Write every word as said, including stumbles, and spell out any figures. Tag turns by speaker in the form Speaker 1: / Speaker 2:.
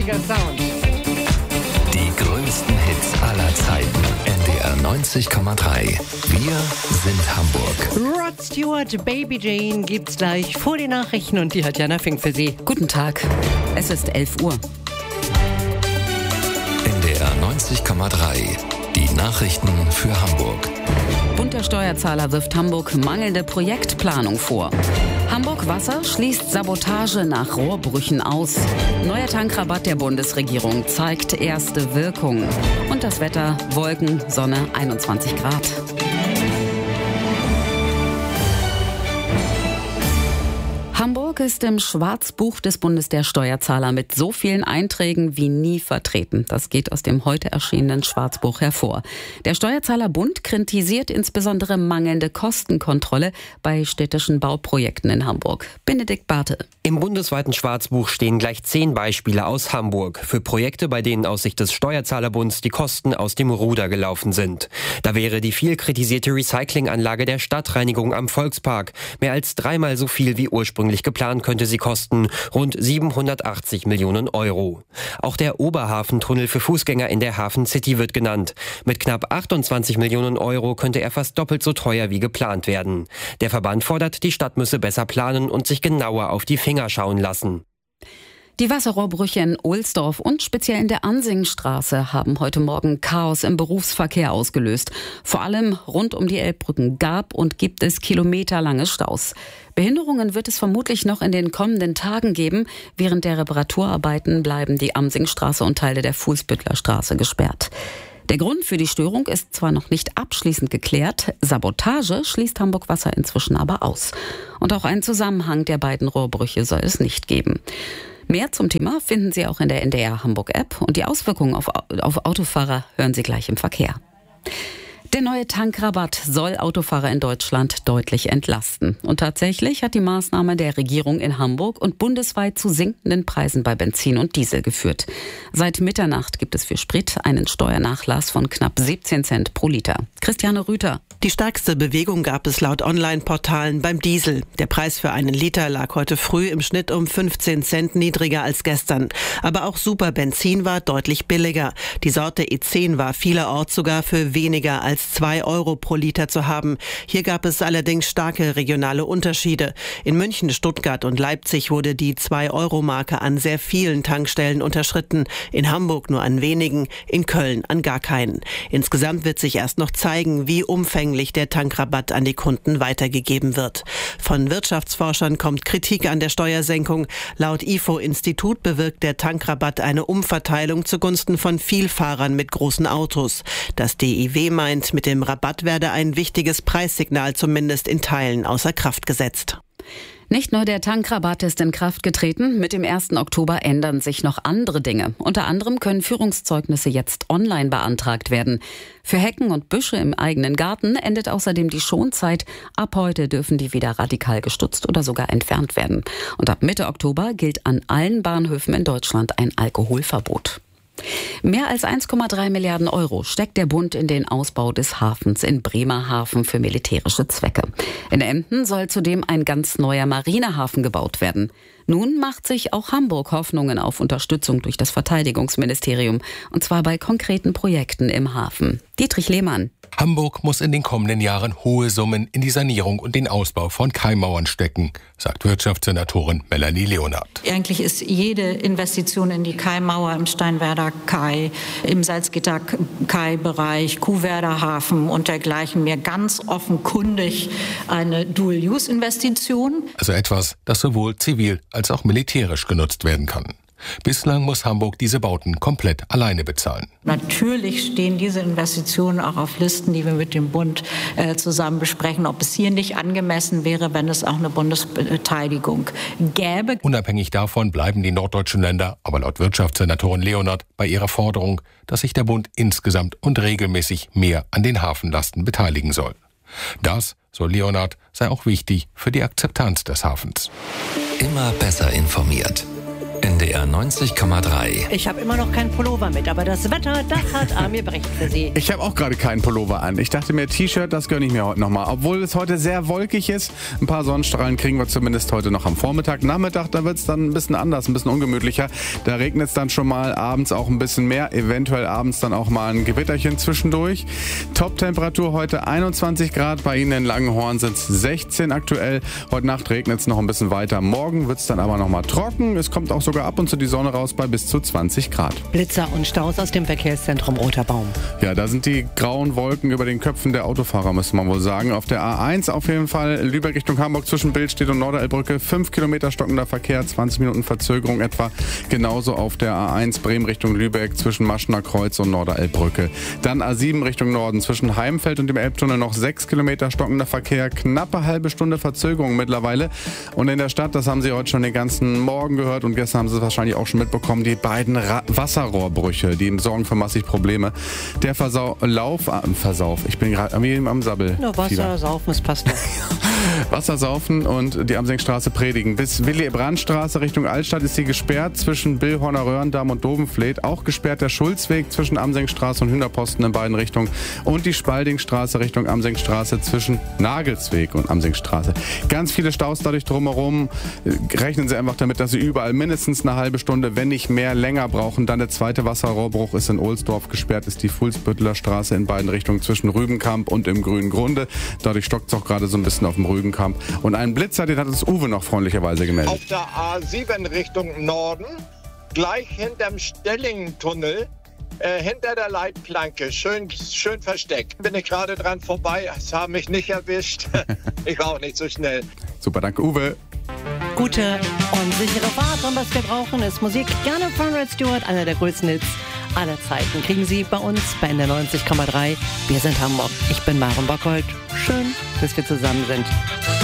Speaker 1: neunziger Sound.
Speaker 2: Die größten Hits aller Zeiten. N D R neunzig Komma drei. Wir sind Hamburg.
Speaker 1: Rod Stewart, Baby Jane gibt's gleich vor den Nachrichten und die hat Jana Fink für Sie.
Speaker 3: Guten Tag, es ist elf Uhr.
Speaker 2: N D R neunzig Komma drei. Die Nachrichten für Hamburg.
Speaker 3: Bunter Steuerzahler wirft Hamburg mangelnde Projektplanung vor. Hamburg Wasser schließt Sabotage nach Rohrbrüchen aus. Neuer Tankrabatt der Bundesregierung zeigt erste Wirkung. Und das Wetter: Wolken, Sonne, einundzwanzig Grad. Hamburg ist im Schwarzbuch des Bundes der Steuerzahler mit so vielen Einträgen wie nie vertreten. Das geht aus dem heute erschienenen Schwarzbuch hervor. Der Steuerzahlerbund kritisiert insbesondere mangelnde Kostenkontrolle bei städtischen Bauprojekten in Hamburg. Benedikt Barthe.
Speaker 4: Im bundesweiten Schwarzbuch stehen gleich zehn Beispiele aus Hamburg für Projekte, bei denen aus Sicht des Steuerzahlerbunds die Kosten aus dem Ruder gelaufen sind. Da wäre die viel kritisierte Recyclinganlage der Stadtreinigung am Volkspark. Mehr als dreimal so viel wie ursprünglich geplant könnte sie kosten, rund siebenhundertachtzig Millionen Euro. Auch der Oberhafentunnel für Fußgänger in der Hafen City wird genannt. Mit knapp achtundzwanzig Millionen Euro könnte er fast doppelt so teuer wie geplant werden. Der Verband fordert, die Stadt müsse besser planen und sich genauer auf die Finger schauen lassen.
Speaker 3: Die Wasserrohrbrüche in Ohlsdorf und speziell in der Ansingstraße haben heute Morgen Chaos im Berufsverkehr ausgelöst. Vor allem rund um die Elbbrücken gab und gibt es kilometerlange Staus. Behinderungen wird es vermutlich noch in den kommenden Tagen geben. Während der Reparaturarbeiten bleiben die Amsingstraße und Teile der Fuhlsbüttler Straße gesperrt. Der Grund für die Störung ist zwar noch nicht abschließend geklärt, Sabotage schließt Hamburg Wasser inzwischen aber aus. Und auch einen Zusammenhang der beiden Rohrbrüche soll es nicht geben. Mehr zum Thema finden Sie auch in der N D R Hamburg App und die Auswirkungen auf, auf Autofahrer hören Sie gleich im Verkehr. Der neue Tankrabatt soll Autofahrer in Deutschland deutlich entlasten. Und tatsächlich hat die Maßnahme der Regierung in Hamburg und bundesweit zu sinkenden Preisen bei Benzin und Diesel geführt. Seit Mitternacht gibt es für Sprit einen Steuernachlass von knapp siebzehn Cent pro Liter. Christiane Rüther.
Speaker 5: Die stärkste Bewegung gab es laut Online-Portalen beim Diesel. Der Preis für einen Liter lag heute früh im Schnitt um fünfzehn Cent niedriger als gestern. Aber auch Superbenzin war deutlich billiger. Die Sorte E zehn war vielerorts sogar für weniger als zwei Euro pro Liter zu haben. Hier gab es allerdings starke regionale Unterschiede. In München, Stuttgart und Leipzig wurde die zwei Euro Marke an sehr vielen Tankstellen unterschritten. In Hamburg nur an wenigen, in Köln an gar keinen. Insgesamt wird sich erst noch zeigen, wie umfänglich der Tankrabatt an die Kunden weitergegeben wird. Von Wirtschaftsforschern kommt Kritik an der Steuersenkung. Laut I F O-Institut bewirkt der Tankrabatt eine Umverteilung zugunsten von Vielfahrern mit großen Autos. Das D I W meint, mit dem Rabatt werde ein wichtiges Preissignal zumindest in Teilen außer Kraft gesetzt.
Speaker 3: Nicht nur der Tankrabatt ist in Kraft getreten, mit dem ersten Oktober ändern sich noch andere Dinge. Unter anderem können Führungszeugnisse jetzt online beantragt werden. Für Hecken und Büsche im eigenen Garten endet außerdem die Schonzeit. Ab heute dürfen die wieder radikal gestutzt oder sogar entfernt werden. Und ab Mitte Oktober gilt an allen Bahnhöfen in Deutschland ein Alkoholverbot. Mehr als eins Komma drei Milliarden Euro steckt der Bund in den Ausbau des Hafens in Bremerhaven für militärische Zwecke. In Emden soll zudem ein ganz neuer Marinehafen gebaut werden. Nun macht sich auch Hamburg Hoffnungen auf Unterstützung durch das Verteidigungsministerium, und zwar bei konkreten Projekten im Hafen. Dietrich Lehmann.
Speaker 6: Hamburg muss in den kommenden Jahren hohe Summen in die Sanierung und den Ausbau von Kaimauern stecken, sagt Wirtschaftssenatorin Melanie Leonard.
Speaker 7: Eigentlich ist jede Investition in die Kaimauer im Steinwerder Kai, im Salzgitter-Kai-Bereich, Kuhwerder Hafen und dergleichen mir ganz offenkundig eine Dual-Use-Investition.
Speaker 6: Also etwas, das sowohl zivil als auch militärisch genutzt werden kann. Bislang muss Hamburg diese Bauten komplett alleine bezahlen.
Speaker 7: Natürlich stehen diese Investitionen auch auf Listen, die wir mit dem Bund äh, zusammen besprechen, ob es hier nicht angemessen wäre, wenn es auch eine Bundesbeteiligung gäbe.
Speaker 6: Unabhängig davon bleiben die norddeutschen Länder, aber laut Wirtschaftssenatorin Leonard, bei ihrer Forderung, dass sich der Bund insgesamt und regelmäßig mehr an den Hafenlasten beteiligen soll. Das, so Leonard, sei auch wichtig für die Akzeptanz des Hafens.
Speaker 2: Immer besser informiert. N D R neunzig Komma drei.
Speaker 1: Ich habe immer noch keinen Pullover mit, aber das Wetter, das hat Amir Brecht für Sie.
Speaker 8: Ich habe auch gerade keinen Pullover an. Ich dachte mir, T-Shirt, das gönne ich mir heute nochmal. Obwohl es heute sehr wolkig ist. Ein paar Sonnenstrahlen kriegen wir zumindest heute noch am Vormittag. Nachmittag, da wird es dann ein bisschen anders, ein bisschen ungemütlicher. Da regnet es dann schon mal, abends auch ein bisschen mehr. Eventuell abends dann auch mal ein Gewitterchen zwischendurch. Top-Temperatur heute einundzwanzig Grad. Bei Ihnen in Langenhorn sind es sechzehn aktuell. Heute Nacht regnet es noch ein bisschen weiter. Morgen wird es dann aber nochmal trocken. Es kommt auch sogar ab und zu die Sonne raus bei bis zu zwanzig Grad.
Speaker 1: Blitzer und Staus aus dem Verkehrszentrum Roter Baum.
Speaker 8: Ja, da sind die grauen Wolken über den Köpfen der Autofahrer, müsste man wohl sagen. Auf der A eins auf jeden Fall Lübeck Richtung Hamburg zwischen Billstedt und Norderelbbrücke. fünf Kilometer stockender Verkehr, zwanzig Minuten Verzögerung etwa. Genauso auf der A eins Bremen Richtung Lübeck zwischen Maschener Kreuz und Norderelbbrücke. Dann A sieben Richtung Norden zwischen Heimfeld und dem Elbtunnel noch sechs Kilometer stockender Verkehr. Knappe halbe Stunde Verzögerung mittlerweile. Und in der Stadt, das haben Sie heute schon den ganzen Morgen gehört und gestern haben Sie es wahrscheinlich auch schon mitbekommen, die beiden Ra- Wasserrohrbrüche, die sorgen für massig Probleme. Der Versau- Lauf, äh, Versauf, ich bin gerade am, am Sabbel.
Speaker 1: Nur Wasser, saufen, es passt doch.
Speaker 8: Wassersaufen und die Amsingstraße predigen. Bis Willy-Brandt-Straße Richtung Altstadt ist sie gesperrt zwischen Billhorner Röhrendamm und Dovenfleet. Auch gesperrt der Schulzweg zwischen Amsingstraße und Hühnerposten in beiden Richtungen. Und die Spaldingstraße Richtung Amsingstraße zwischen Nagelsweg und Amsingstraße. Ganz viele Staus dadurch drumherum. Rechnen Sie einfach damit, dass Sie überall mindestens eine halbe Stunde, wenn nicht mehr, länger brauchen. Dann der zweite Wasserrohrbruch ist in Ohlsdorf gesperrt, ist die Fuhlsbütteler Straße in beiden Richtungen zwischen Rübenkamp und im Grünen Grunde. Dadurch stockt es auch gerade so ein bisschen auf dem Rübenkamp. Und einen Blitzer, den hat uns Uwe noch freundlicherweise gemeldet.
Speaker 9: Auf der A sieben Richtung Norden, gleich hinterm Stellingentunnel, äh, hinter der Leitplanke, schön, schön versteckt. Bin ich gerade dran vorbei, es haben mich nicht erwischt. Ich war auch nicht so schnell.
Speaker 8: Super, danke Uwe.
Speaker 1: Gute und sichere Fahrt. Und was wir brauchen, ist Musik. Gerne von Rod Stewart, einer der größten Hits aller Zeiten. Kriegen Sie bei uns bei N D R neunzig Komma drei. Wir sind Hamburg. Ich bin Maren Bockhold. Schön, dass wir zusammen sind.